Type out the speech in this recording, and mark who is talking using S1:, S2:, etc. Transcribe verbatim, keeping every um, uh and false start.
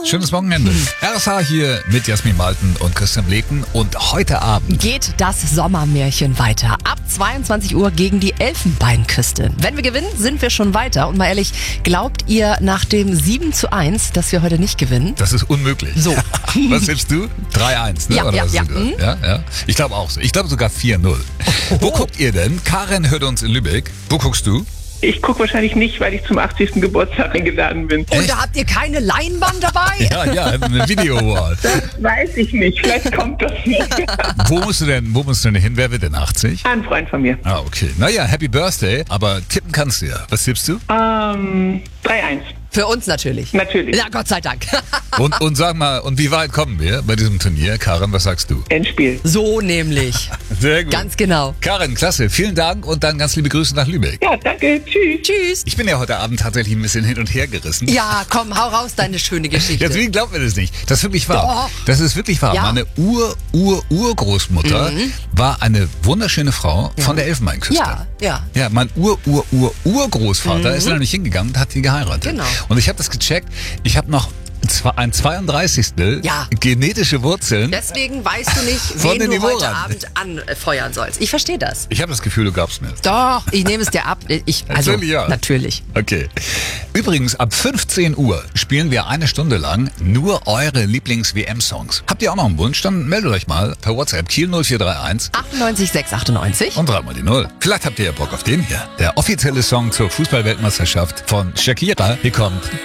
S1: Schönes Wochenende. R S H hier mit Jasmin Malten und Christian Bleken. Und heute Abend
S2: geht das Sommermärchen weiter. Ab zweiundzwanzig Uhr gegen die Elfenbeinküste. Wenn wir gewinnen, sind wir schon weiter. Und mal ehrlich, glaubt ihr nach dem sieben zu eins, dass wir heute nicht gewinnen?
S1: Das ist unmöglich.
S2: So.
S1: Was tippst du? drei eins, ne?
S2: Ja,
S1: Oder
S2: ja,
S1: was
S2: ja.
S1: sind wir?
S2: Mhm.
S1: ja, ja. Ich glaube auch so. Ich glaube sogar vier null.
S2: Oh.
S1: Wo guckt ihr denn? Karin hört uns in Lübeck. Wo guckst du?
S3: Ich gucke wahrscheinlich nicht, weil ich zum achtzigsten Geburtstag eingeladen bin.
S2: Und
S1: Echt?
S2: da habt ihr keine Leinwand dabei?
S1: Ja, ja, eine Video-Wall.
S3: Das weiß ich nicht. Vielleicht kommt das nicht.
S1: Wo musst du denn, wo musst du denn hin? Wer wird denn achtzig?
S3: Ein Freund von mir.
S1: Ah, okay. Naja, Happy Birthday. Aber tippen kannst du ja. Was tippst du?
S3: Ähm, drei eins.
S2: Für uns natürlich.
S3: Natürlich.
S2: Ja, Gott sei Dank.
S1: Und, und sag mal, und wie weit kommen wir bei diesem Turnier? Karin, was sagst du?
S3: Endspiel.
S2: So nämlich.
S1: Sehr gut.
S2: Ganz genau.
S1: Karin, klasse. Vielen Dank und dann ganz liebe Grüße nach Lübeck.
S3: Ja, danke. Tschüss.
S2: Tschüss.
S1: Ich bin ja heute Abend tatsächlich ein bisschen hin und her gerissen.
S2: Ja, komm, hau raus, deine schöne Geschichte.
S1: Deswegen glaubt mir das nicht. Das ist wirklich wahr.
S2: Doch.
S1: Das ist wirklich wahr.
S2: Ja.
S1: Meine Ur-Ur-Urgroßmutter
S2: Mhm.
S1: war eine wunderschöne Frau von der Elfenbeinküste.
S2: Ja, ja.
S1: Ja, mein Ur-Ur-Ur-Urgroßvater ist leider nicht hingegangen und hat die geheiratet.
S2: Genau.
S1: Und ich habe das gecheckt. Ich habe noch zwei- ein zweiunddreißigstel
S2: Ja.
S1: genetische Wurzeln.
S2: Deswegen weißt du nicht,
S1: Von
S2: wen
S1: den
S2: du heute
S1: Ivoran.
S2: Abend anfeuern sollst. Ich verstehe das.
S1: Ich habe das Gefühl, du glaubst mir.
S2: Doch, ich nehme es dir ab. Ich, also,
S1: Natürlich, ja.
S2: natürlich.
S1: Okay. Übrigens, ab fünfzehn Uhr spielen wir eine Stunde lang nur eure Lieblings-W M-Songs. Habt ihr auch noch einen Wunsch? Dann meldet euch mal per WhatsApp Kiel null vier drei eins
S2: achtundneunzig sechs achtundneunzig.
S1: und dreimal die Null. Vielleicht habt ihr ja Bock auf den hier. Der offizielle Song zur Fußball-Weltmeisterschaft von Shakira. Hier kommt